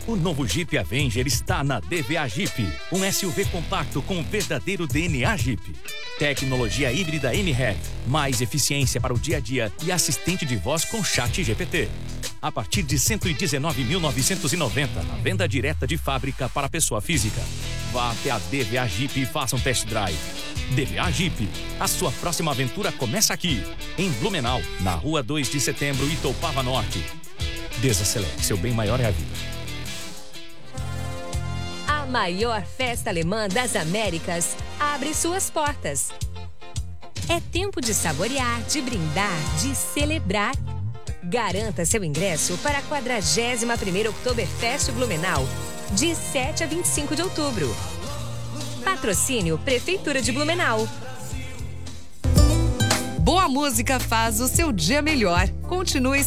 O novo Jeep Avenger está na DVA Jeep. Um SUV compacto com o verdadeiro DNA Jeep. Tecnologia híbrida MHEV, mais eficiência para o dia a dia e assistente de voz com chat GPT. A partir de R$ 119.990, na venda direta de fábrica para pessoa física. Vá até a DVA Jeep e faça um test drive. DVA Jeep, a sua próxima aventura começa aqui, em Blumenau, na Rua 2 de Setembro, Itoupava Norte. Desacelere, seu bem maior é a vida. A maior festa alemã das Américas abre suas portas. É tempo de saborear, de brindar, de celebrar. Garanta seu ingresso para a 41ª Oktoberfest Blumenau, de 7 a 25 de outubro. Patrocínio Prefeitura de Blumenau. Boa música faz o seu dia melhor. Continue